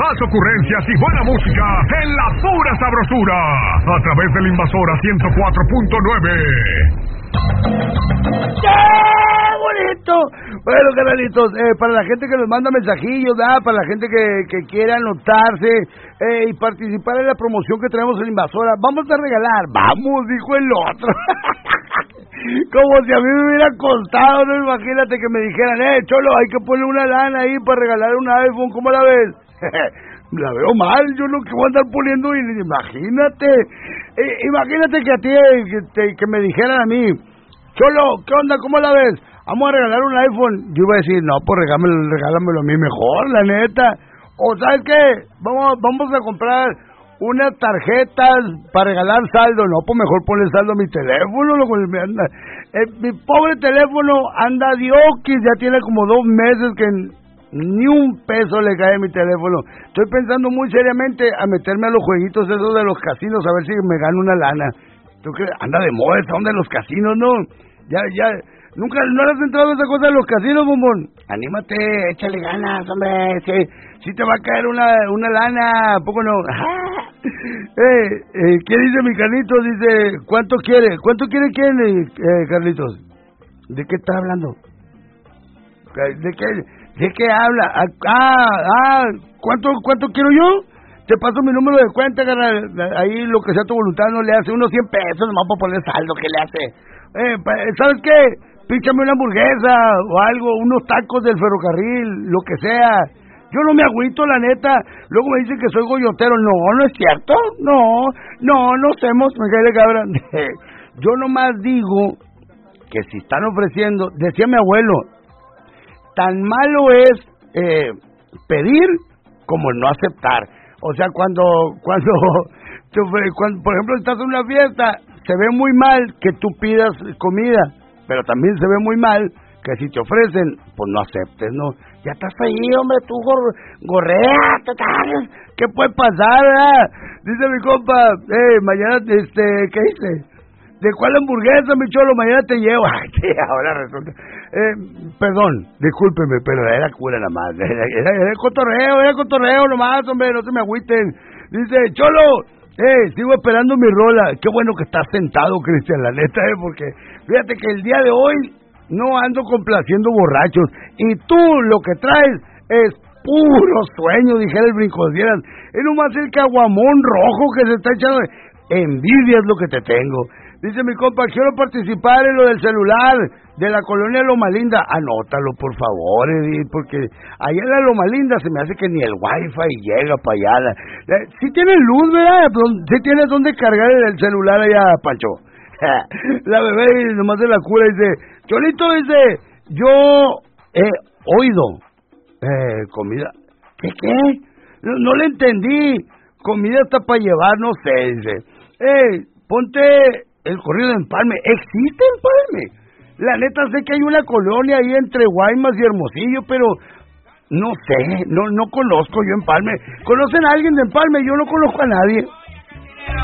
más ocurrencias y buena música en la pura sabrosura. A través de la Invasora 104.9. ¡Qué bonito! Bueno, canalitos, para la gente que nos manda mensajillos, para la gente que quiera anotarse y participar en la promoción que tenemos en Invasora, vamos a regalar. Vamos, dijo el otro. Como si a mí me hubiera costado, no, imagínate que me dijeran, Cholo, hay que poner una lana ahí para regalar un iPhone, ¿cómo la ves? La veo mal, yo lo que voy a andar poniendo, imagínate, imagínate que a ti, que me dijeran a mí, Cholo, ¿qué onda, cómo la ves? Vamos a regalar un iPhone. Yo iba a decir, no, pues regálamelo a mí mejor, la neta. O ¿sabes qué? Vamos a comprar unas tarjetas para regalar saldo. No, pues mejor ponle saldo a mi teléfono. Mi pobre teléfono anda dioquis, ya tiene como 2 meses que ni un peso le cae a mi teléfono. Estoy pensando muy seriamente a meterme a los jueguitos esos de los casinos, a ver si me gano una lana. ¿Tú crees? Anda de moda esta onda de los casinos, ¿no? Ya, nunca, ¿no has entrado a esa cosa de los casinos, bombón? Anímate, échale ganas, hombre, si te va a caer una lana, ¿a poco no? ¿Qué dice mi Carlitos? Dice, ¿cuánto quiere? ¿Cuánto quiere quién, Carlitos? ¿De qué está hablando? ¿De qué habla? ¿Cuánto quiero yo? Te paso mi número de cuenta, carnal. Ahí lo que sea tu voluntad no le hace unos 100 pesos nomás para poner saldo, ¿qué le hace? ¿Sabes qué? Píchame una hamburguesa o algo, unos tacos del ferrocarril, lo que sea. Yo no me agüito, la neta. Luego me dicen que soy goyotero. No es cierto. No hacemos, me cae de cabra. Yo nomás digo que si están ofreciendo, decía mi abuelo, tan malo es pedir como no aceptar. O sea, cuando por ejemplo, estás en una fiesta, se ve muy mal que tú pidas comida, pero también se ve muy mal que si te ofrecen, pues no aceptes, ¿no? Ya estás ahí, hombre, tú gorrea, ¿qué puede pasar? Dice mi compa, mañana, ¿qué dice? ¿De cuál hamburguesa, mi cholo? Mañana te llevo. Ay, ahora resulta. Perdón, discúlpeme, pero era cura nada más. Era cotorreo nomás, hombre, no se me agüiten. Dice, Cholo, sigo esperando mi rola. Qué bueno que estás sentado, Cristian, la neta, porque fíjate que el día de hoy no ando complaciendo borrachos. Y tú lo que traes es puro sueño, dijera el Brincosieras. Es nomás el caguamón rojo que se está echando. Envidia es lo que te tengo. Dice mi compa, quiero participar en lo del celular de la colonia Loma Linda. Anótalo, por favor, Edith, porque allá en la Loma Linda se me hace que ni el wifi llega para allá. Sí tiene luz, ¿verdad? Sí tienes dónde cargar el celular allá, Pancho. La bebé nomás de la cura dice, Cholito, dice, yo he oído comida. ¿Qué? No le entendí. Comida está para llevar, no sé, dice. Ponte el corrido de Empalme. ¿Existe Empalme? La neta sé que hay una colonia ahí entre Guaymas y Hermosillo, pero no sé, no conozco yo Empalme. ¿Conocen a alguien de Empalme? Yo no conozco a nadie.